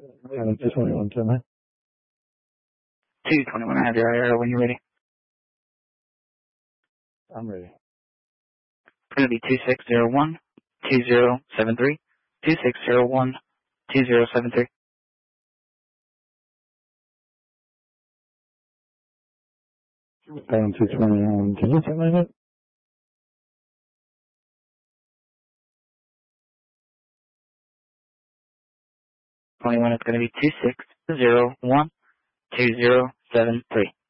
Yeah, just 21, tell me. 221, I have your IRO when you're ready. I'm ready. It's going to be 2601-2073. 2601-2073. 221, can you tell me that? 21 is going to be 2601-2073.